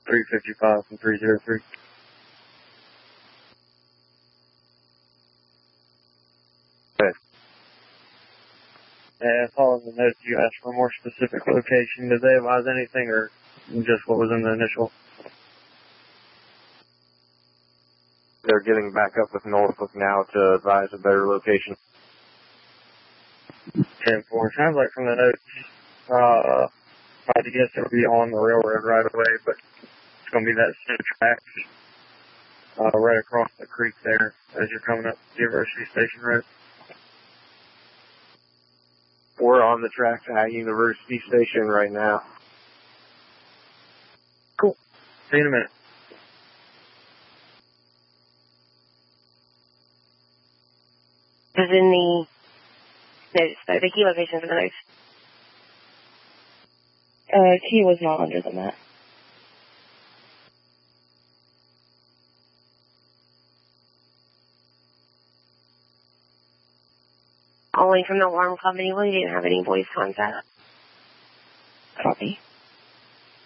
355 from 303. Okay. And following the notes, you asked for a more specific location. Did they advise anything or just what was in the initial? They're getting back up with Norfolk now to advise a better location. 10-4. Sounds like from the notes, I'd guess it'll be on the railroad right away, but it's going to be that same track right across the creek there as you're coming up the University Station Road. We're on the tracks at University Station right now. Cool. See you in a minute. Is in the notes, though, the key locations in the notes. Key was not under the map. Only from the alarm company. We didn't have any voice contact. Copy.